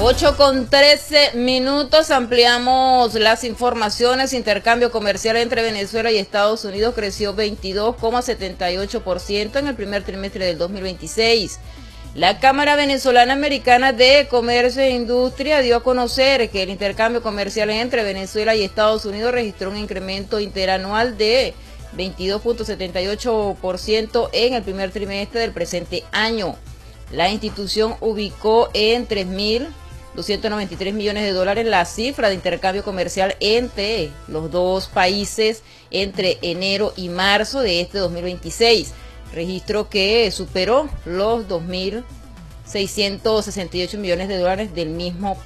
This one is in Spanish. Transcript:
8:13, ampliamos las informaciones. Intercambio comercial entre Venezuela y Estados Unidos creció 22,78% en el primer trimestre del 2026. La Cámara Venezolana Americana de Comercio e Industria dio a conocer que el intercambio comercial entre Venezuela y Estados Unidos registró un incremento interanual de 22,78% en el primer trimestre del presente año. La institución ubicó en 3.293 millones de dólares la cifra de intercambio comercial entre los dos países entre enero y marzo de este 2026, registro que superó los 2.668 millones de dólares del mismo